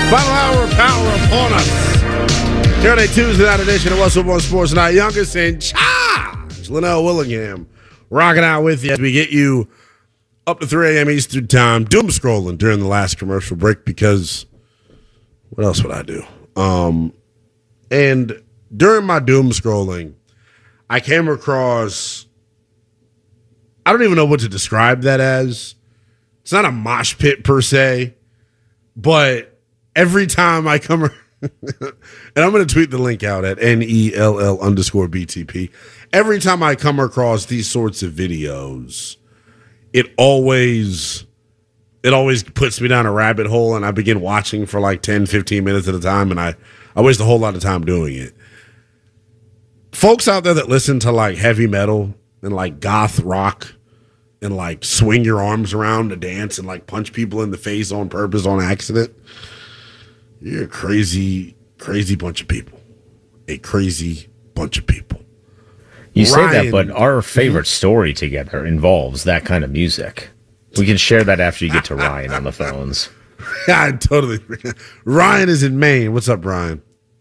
Final hour of power upon us. Here on a Tuesday night edition of What's Up on Sports Night. Youngest in charge, Linnell Willingham, rocking out with you as we get you up to 3 a.m. Eastern time. Doom scrolling during the last commercial break because what else would I do? And during my doom scrolling, I came across, I don't even know what to describe that as. It's not a mosh pit per se, but every time I come, and I'm going to tweet the link out at NELL_BTP. Every time I come across these sorts of videos, it always puts me down a rabbit hole, and I begin watching for like 10, 15 minutes at a time, and I waste a whole lot of time doing it. Folks out there that listen to like heavy metal and like goth rock and like swing your arms around to dance and like punch people in the face on purpose on accident, you're a crazy, crazy bunch of people. A crazy bunch of people. You say that, but our favorite story together involves that kind of music. We can share that after you get to Ryan on the phones. Yeah, I totally. Ryan is in Maine. What's up, Ryan?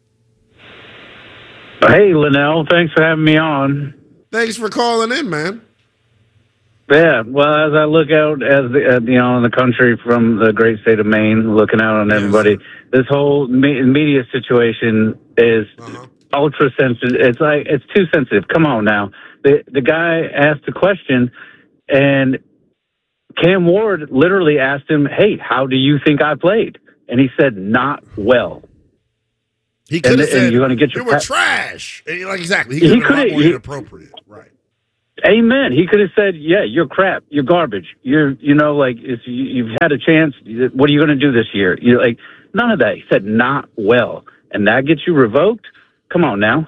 Hey, Linnell. Thanks for having me on. Thanks for calling in, man. Yeah, well, as I look out in the country from the great state of Maine, looking out on everybody, this whole media situation is ultra sensitive. It's too sensitive. Come on now. The guy asked a question, and Cam Ward literally asked him, "Hey, how do you think I played?" And he said, "Not well." He could have said, "You're going to get your you were trash." Like exactly, he could have been more inappropriate, right? Amen. He could have said, "Yeah, you're crap. You're garbage. You've had a chance. What are you going to do this year?" You're like, none of that. He said, "Not well," and that gets you revoked. Come on now.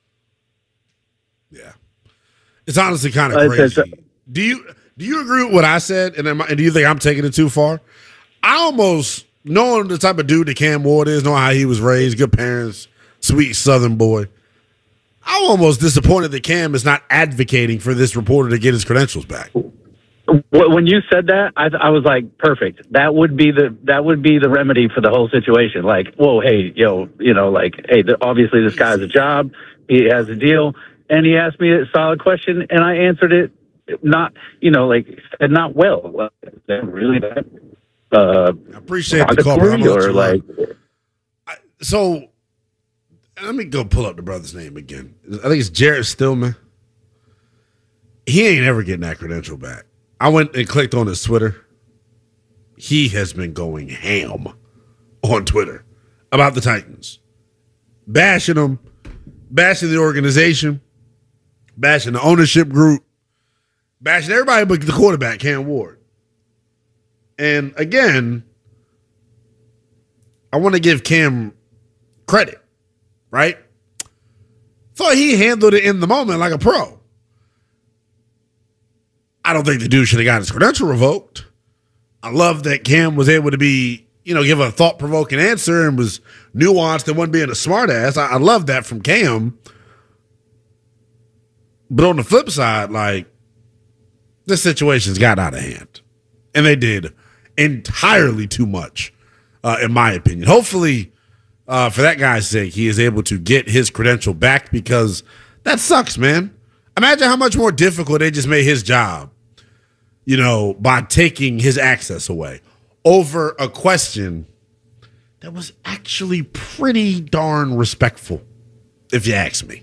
Yeah, it's honestly kind of crazy. Do you agree with what I said? And do you think I'm taking it too far? I almost, knowing the type of dude that Cam Ward is, knowing how he was raised, good parents, sweet Southern boy, I'm almost disappointed that Cam is not advocating for this reporter to get his credentials back. When you said that, I was like, perfect. That would be the remedy for the whole situation. Like, whoa, hey, obviously this guy has a job, he has a deal, and he asked me a solid question, and I answered it not well. Really bad. I appreciate the call, bro. So let me go pull up the brother's name again. I think it's Jared Stillman. He ain't ever getting that credential back. I went and clicked on his Twitter. He has been going ham on Twitter about the Titans. Bashing them, bashing the organization, bashing the ownership group, bashing everybody but the quarterback, Cam Ward. And again, I want to give Cam credit, right? Thought he handled it in the moment like a pro. I don't think the dude should have got his credential revoked. I love that Cam was able to be, give a thought-provoking answer and was nuanced and wasn't being a smartass. I love that from Cam. But on the flip side, this situation's got out of hand. And they did entirely too much, in my opinion. Hopefully, for that guy's sake, he is able to get his credential back because that sucks, man. Imagine how much more difficult they just made his job, by taking his access away over a question that was actually pretty darn respectful, if you ask me.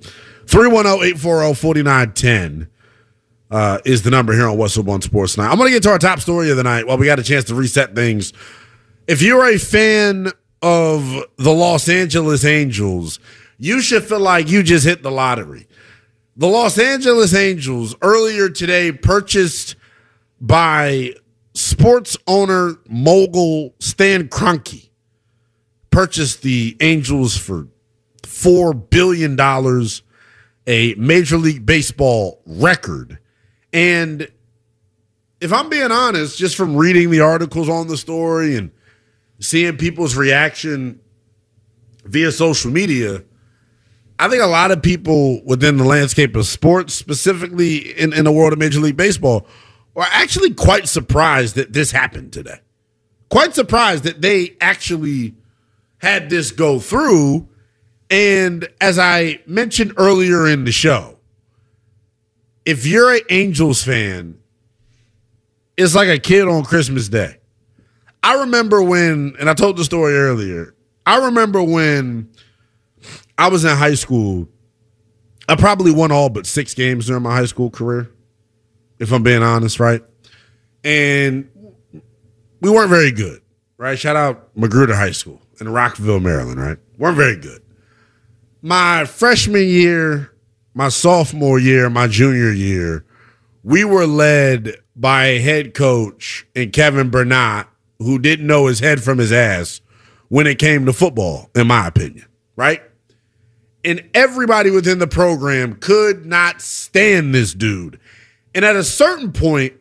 310-840-4910 is the number here on What's Up on Sports Night. I'm going to get to our top story of the night while we got a chance to reset things. If you're a fan of the Los Angeles Angels, you should feel like you just hit the lottery. The Los Angeles Angels earlier today purchased by sports owner mogul Stan Kroenke, purchased the Angels for $4 billion, a Major League Baseball record. And if I'm being honest, just from reading the articles on the story and seeing people's reaction via social media, I think a lot of people within the landscape of sports, specifically in the world of Major League Baseball, are actually quite surprised that this happened today. quite surprised that they actually had this go through. And as I mentioned earlier in the show, if you're an Angels fan, it's like a kid on Christmas Day. I remember when, and I told the story earlier, I remember when I was in high school, I probably won all but 6 games during my high school career, if I'm being honest, right? And we weren't very good, right? Shout out Magruder High School in Rockville, Maryland, right? Weren't very good. My freshman year, my sophomore year, my junior year, we were led by a head coach in Kevin Burnett who didn't know his head from his ass when it came to football, in my opinion, right? And everybody within the program could not stand this dude. And at a certain point,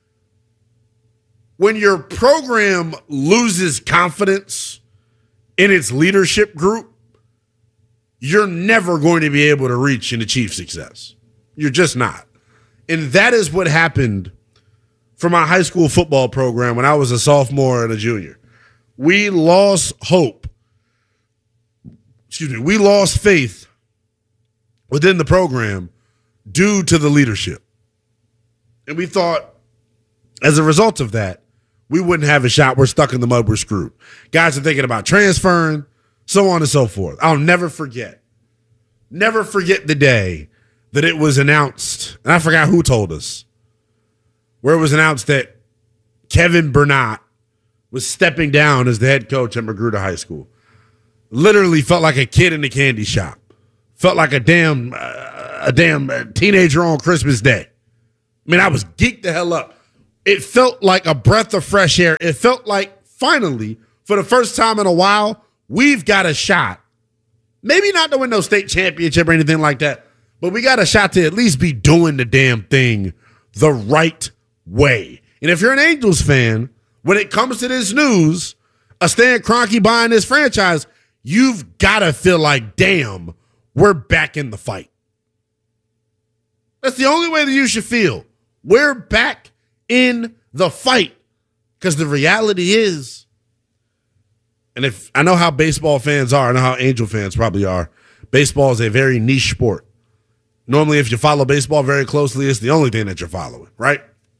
when your program loses confidence in its leadership group, you're never going to be able to reach and achieve success. You're just not. And that is what happened for my high school football program when I was a sophomore and a junior. We lost hope. We lost faith within the program due to the leadership. And we thought, as a result of that, we wouldn't have a shot. We're stuck in the mud. We're screwed. Guys are thinking about transferring, so on and so forth. I'll never forget the day that it was announced, and I forgot who told us, where it was announced that Kevin Burnett was stepping down as the head coach at Magruder High School. Literally felt like a kid in the candy shop. Felt like a damn teenager on Christmas Day. I mean, I was geeked the hell up. It felt like a breath of fresh air. It felt like, finally, for the first time in a while, we've got a shot. Maybe not to win no state championship or anything like that, but we got a shot to at least be doing the damn thing the right way. And if you're an Angels fan, when it comes to this news, a Stan Kroenke buying this franchise, you've got to feel like, damn, we're back in the fight. That's the only way that you should feel. We're back in the fight. Because the reality is, and if I know how baseball fans are, I know how Angel fans probably are, baseball is a very niche sport. Normally, if you follow baseball very closely, it's the only thing that you're following, right?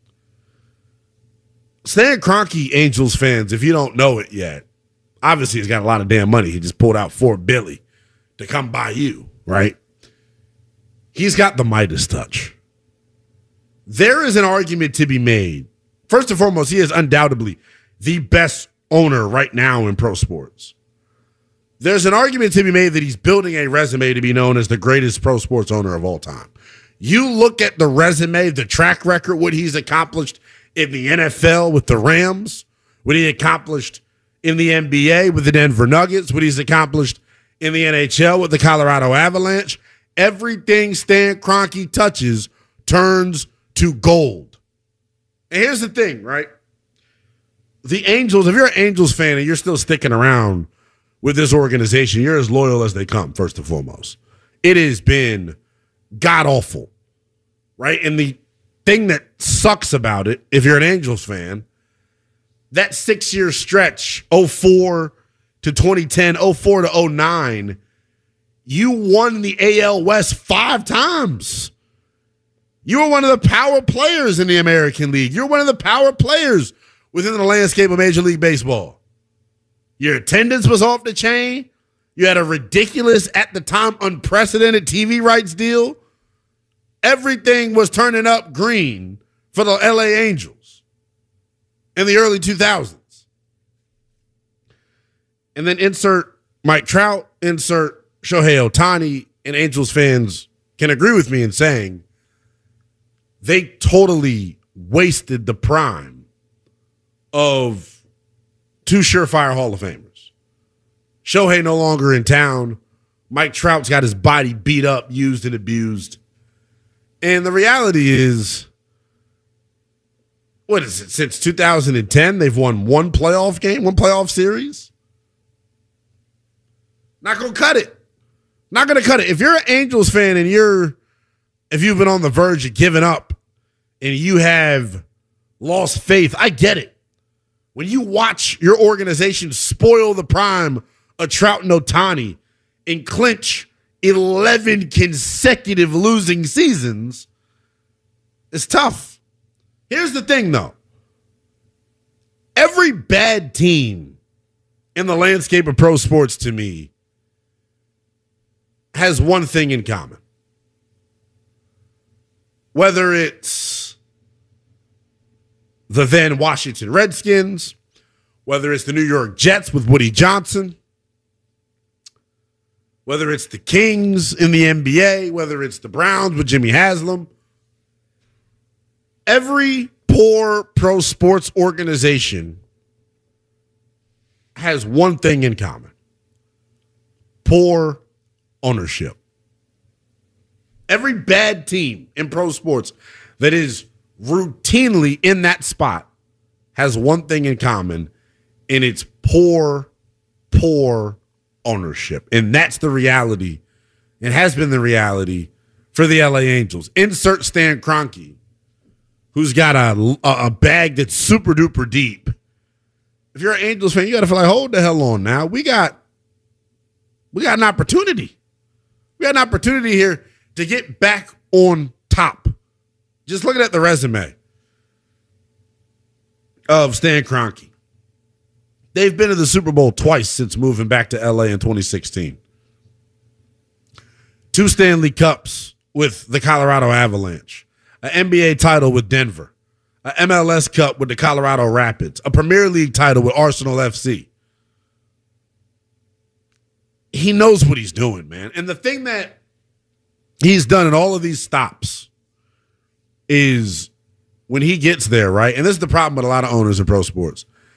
Stan Kroenke, Angels fans, if you don't know it yet, obviously he's got a lot of damn money. He just pulled out Fort Billy to come buy you, right? He's got the Midas touch. There is an argument to be made. First and foremost, he is undoubtedly the best owner right now in pro sports. There's an argument to be made that he's building a resume to be known as the greatest pro sports owner of all time. You look at the resume, the track record, what he's accomplished in the NFL with the Rams, what he accomplished in the NBA with the Denver Nuggets, what he's accomplished in the NHL with the Colorado Avalanche. Everything Stan Kroenke touches turns to gold. And here's the thing, right? The Angels, if you're an Angels fan and you're still sticking around with this organization, you're as loyal as they come, first and foremost. It has been god-awful, right? And the thing that sucks about it, if you're an Angels fan, that 6-year stretch, 04 to 2010, 04 to 09, you won the AL West 5 times. You were one of the power players in the American League. You're one of the power players within the landscape of Major League Baseball. Your attendance was off the chain. You had a ridiculous, at the time, unprecedented TV rights deal. Everything was turning up green for the LA Angels in the early 2000s. And then insert Mike Trout, insert Shohei Ohtani, and Angels fans can agree with me in saying they totally wasted the prime of 2 surefire Hall of Famers. Shohei no longer in town. Mike Trout's got his body beat up, used and abused. And the reality is, what is it? Since 2010, they've won 1 playoff game, 1 playoff series. Not going to cut it. Not going to cut it. If you're an Angels fan and if you've been on the verge of giving up and you have lost faith, I get it. When you watch your organization spoil the prime of Trout and Ohtani and clinch 11 consecutive losing seasons, it's tough. Here's the thing, though. Every bad team in the landscape of pro sports, to me, has one thing in common. Whether it's the then Washington Redskins, whether it's the New York Jets with Woody Johnson, whether it's the Kings in the NBA, whether it's the Browns with Jimmy Haslam, every poor pro sports organization has one thing in common: poor ownership. Every bad team in pro sports that is routinely in that spot has one thing in common, and it's poor ownership. And that's the reality. It has been the reality for the LA Angels. Insert Stan Kroenke, who's got a bag that's super duper deep. If you're an Angels fan, you got to feel like, hold the hell on now. We got an opportunity. We got an opportunity here to get back on top. Just looking at the resume of Stan Kroenke. They've been to the Super Bowl twice since moving back to LA in 2016. 2 Stanley Cups with the Colorado Avalanche. An NBA title with Denver. An MLS Cup with the Colorado Rapids. A Premier League title with Arsenal FC. He knows what he's doing, man. And the thing that he's done in all of these stops is when he gets there, right? And this is the problem with a lot of owners in pro sports.